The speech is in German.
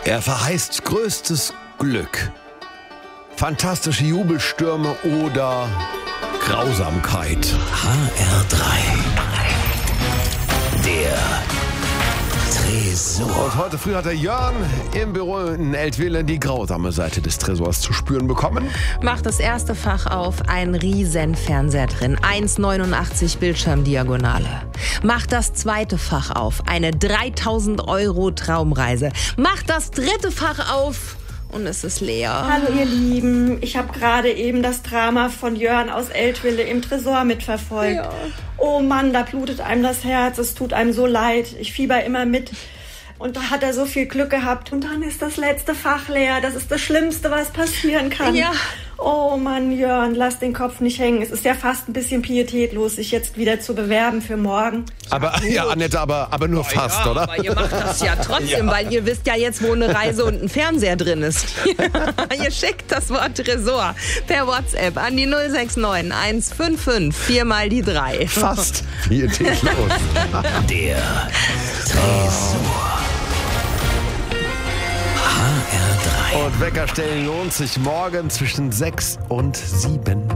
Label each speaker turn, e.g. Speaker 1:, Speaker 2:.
Speaker 1: Er verheißt größtes Glück, fantastische Jubelstürme oder Grausamkeit.
Speaker 2: HR3. Der Tresor.
Speaker 1: Und heute früh hat der Jörn im Büro in Eltville die grausame Seite des Tresors zu spüren bekommen.
Speaker 3: Macht das erste Fach auf, ein riesen Fernseher drin, 1,89 Bildschirmdiagonale. Macht das zweite Fach auf, eine 3.000 € Traumreise. Macht das dritte Fach auf und es ist leer.
Speaker 4: Hallo ihr Lieben, ich habe gerade eben das Drama von Jörn aus Eltville im Tresor mitverfolgt.
Speaker 3: Ja.
Speaker 4: Oh Mann, da blutet einem das Herz, es tut einem so leid. Ich fieber immer mit. Und da hat er so viel Glück gehabt. Und dann ist das letzte Fach leer. Das ist das Schlimmste, was passieren kann.
Speaker 3: Ja.
Speaker 4: Oh Mann, Jörn, lass den Kopf nicht hängen. Es ist ja fast ein bisschen pietätlos, sich jetzt wieder zu bewerben für morgen.
Speaker 1: Aber, ja, Annette, aber nur fast, oder?
Speaker 3: Aber ihr macht das ja trotzdem, weil ihr wisst ja jetzt, wo eine Reise und ein Fernseher drin ist. Ihr schickt das Wort Tresor per WhatsApp an die 069 155 4 mal die 3.
Speaker 1: Fast pietätlos.
Speaker 2: Der Tresor. HR3.
Speaker 1: Und Wecker stellen lohnt sich morgen zwischen 6 und 7.